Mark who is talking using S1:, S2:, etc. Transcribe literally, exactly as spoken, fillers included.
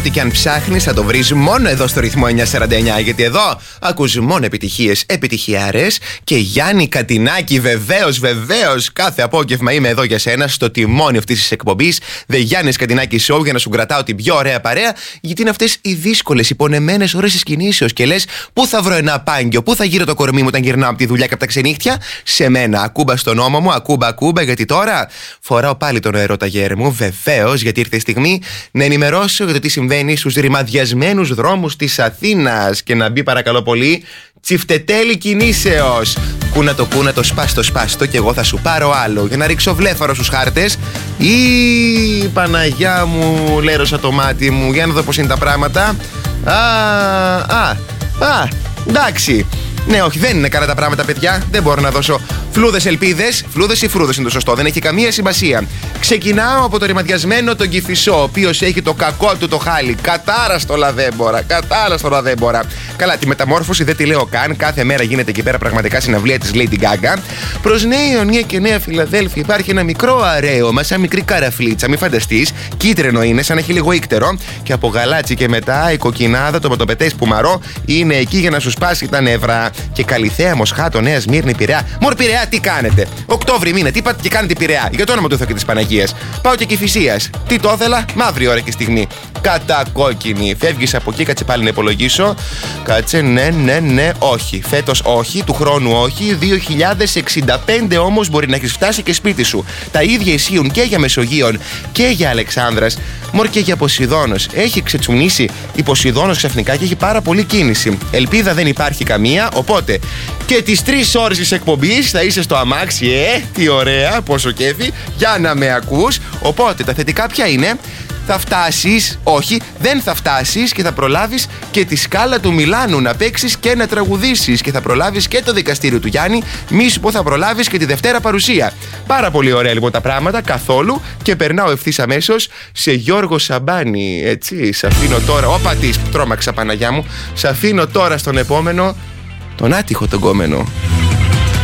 S1: ό,τι και αν ψάχνεις θα το βρεις μόνο εδώ στο ρυθμό εννιακόσια σαράντα εννιά. Γιατί εδώ ακούς μόνο επιτυχίες, επιτυχιάρες. Και Γιάννη Κατινάκη, βεβαίως, βεβαίως, κάθε απόγευμα είμαι εδώ για σένα στο τιμόνι αυτής της εκπομπής. The Γιάννης Κατινάκη Show, για να σου κρατάω την πιο ωραία παρέα. Γιατί είναι αυτές οι δύσκολες, υπονεμένες ώρες της κινήσεως. Και λες, πού θα βρω ένα πάγκιο, πού θα γύρω το κορμί μου όταν γυρνάω από τη δουλειά και από τα ξενύχτια? Σε μένα, ακούμπα στον ώμο μου, ακούμπα, ακούμπα, γιατί τώρα φοράω πάλι τον αεροταγέρ μου. Βεβαίως, γιατί ήρθε η στιγμή να ενημερώσω για το τι συμβαίνει στους ρημαδιασμένους δρόμους της Αθήνας. Και να μπει παρακαλώ πολύ τσιφτετέλη κινήσεως. Κούνα το κούνα το σπάστο σπάστο και εγώ θα σου πάρω άλλο για να ρίξω βλέφαρο στους χάρτες. Ή Παναγιά μου, λέρωσα το μάτι μου. Για να δω πως είναι τα πράγματα. Α, α, α, εντάξει. Ναι, όχι, δεν είναι καλά τα πράγματα, παιδιά. Δεν μπορώ να δώσω φλούδες ελπίδες. Φλούδες ή φρούδες είναι το σωστό, δεν έχει καμία σημασία. Ξεκινάω από το ρημαδιασμένο τον Κηφισό, ο οποίος έχει το κακό του το χάλι. Κατάραστο λαδέμπορα, κατάραστο λαδέμπορα. Καλά, τη μεταμόρφωση δεν τη λέω καν. Κάθε μέρα γίνεται εκεί πέρα πραγματικά συναυλία της Lady Gaga. Προς Νέα Ιωνία και Νέα Φιλαδέλφια υπάρχει ένα μικρό αρέωμα, σαν μικρή καραφλίτσα. Μην φανταστείς, κίτρινο είναι, σαν έχει λίγο ύκτερο. Και από Γαλάτσι και μετά η κοκκινάδα, το ματοπετές πουμαρό είναι εκεί για να σου σπάσει τα νεύρα. Και Καλιθέα, Μοσχάτο, Νέα Σμύρνη, Πειραιά. Μωρ Πειραιά, τι κάνετε? Οκτώβρη μήνα, τι είπατε και κάνετε Πειραιά? Για το όνομα του Θεού και της Παναγίας. Πάω και Κηφισίας. Τι το ήθελα? Μαύρη ώρα και στιγμή. Κατακόκκινη. Φεύγεις από εκεί, κάτσε πάλι να υπολογίσω. Κάτσε, ναι, ναι, ναι, όχι. Φέτος όχι, του χρόνου όχι. δύο χιλιάδες εξήντα πέντε όμως μπορεί να έχεις φτάσει και σπίτι σου. Τα ίδια ισχύουν και για Μεσογείων και για Αλεξάνδρας. Μωρ και για Ποσειδώνος. Έχει ξετσουνίσει η Ποσειδώνος ξαφνικά και έχει πάρα πολύ κίνηση. Ελπίδα δεν υπάρχει καμία, οπότε και τις τρεις ώρες της εκπομπής θα είσαι στο αμάξι, ε, τι ωραία, πόσο κέφι, για να με ακούς. Οπότε τα θετικά ποια είναι? Θα φτάσεις, όχι, δεν θα φτάσεις και θα προλάβεις και τη Σκάλα του Μιλάνου να παίξεις και να τραγουδήσεις. Και θα προλάβεις και το δικαστήριο του Γιάννη, μη σου πω θα προλάβεις και τη Δευτέρα παρουσία. Πάρα πολύ ωραία λοιπόν τα πράγματα, καθόλου. Και περνάω ευθύς αμέσως σε Γιώργο Σαμπάνη, έτσι. Σ' αφήνω τώρα, όπα της, τρόμαξα Παναγιά μου. Σ' αφήνω τώρα στον επόμενο, τον άτυχο τον κόμενο.